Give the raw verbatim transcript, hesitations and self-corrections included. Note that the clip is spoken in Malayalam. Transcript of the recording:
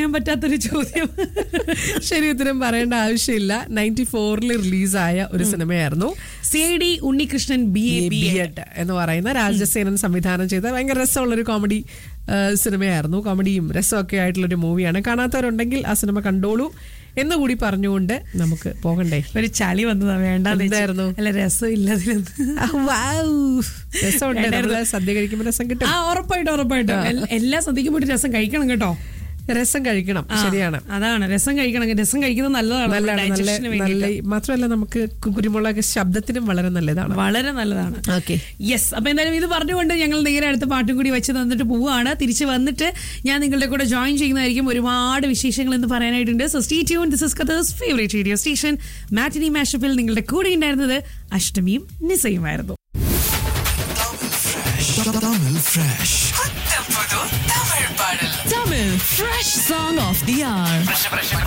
പറയാൻ പറ്റാത്തൊരു ചോദ്യം. ശരി ഉത്തരം പറയേണ്ട ആവശ്യമില്ല. നയൻറ്റി ഫോറിൽ റിലീസായ ഒരു സിനിമയായിരുന്നു C I D Unnikrishnan B A B Ed എന്ന് പറയുന്ന രാജസേനൻ സംവിധാനം ചെയ്ത ഭയങ്കര രസമുള്ളൊരു കോമഡി സിനിമയായിരുന്നു. കോമഡിയും രസമൊക്കെ ആയിട്ടുള്ളൊരു മൂവിയാണ്. കാണാത്തവരുണ്ടെങ്കിൽ ആ സിനിമ കണ്ടോളൂ എന്നുകൂടി പറഞ്ഞുകൊണ്ട് നമുക്ക് പോകണ്ടേ. ഒരു ചളി വന്നതാ വേണ്ടായിരുന്നു. അല്ല രസം ഇല്ലതിലൊന്നും. രസമുണ്ട്. സദ്യ കഴിക്കുമ്പോൾ രസം കിട്ടും. ആ ഉറപ്പായിട്ടും ഉറപ്പായിട്ടും എല്ലാ സദ്യക്കും പോയിട്ട് രസം കഴിക്കണം കേട്ടോ. രസം കഴിക്കണം. ശരിയാണ്. അതാണ് രസം കഴിക്കണം. രസം കഴിക്കുന്നത് നല്ലതാണ്. നല്ല മാത്രമല്ല നമുക്ക് കുരുമുളക് ശബ്ദത്തിനും വളരെ നല്ലതാണ്. വളരെ നല്ലതാണ്. Okay yes. അപ്പൊ എന്തായാലും ഇത് പറഞ്ഞുകൊണ്ട് ഞങ്ങൾ നേരെ അടുത്ത പാട്ടും കൂടി വെച്ച് തന്നിട്ട് പോവുകയാണ്. തിരിച്ച് വന്നിട്ട് ഞാൻ നിങ്ങളുടെ കൂടെ ജോയിൻ ചെയ്യുന്നതായിരിക്കും. ഒരുപാട് വിശേഷങ്ങൾ എന്ന് പറയാനായിട്ടുണ്ട്. So stay tune. This is Qatar's favourite radio station മാറ്റിനി മാഷപ്പിൽ നിങ്ങളുടെ കൂടെ ഉണ്ടായിരുന്നത് അഷ്ടമിയും നിസയുമായിരുന്നു. Tamil Fresh Song of the Hour.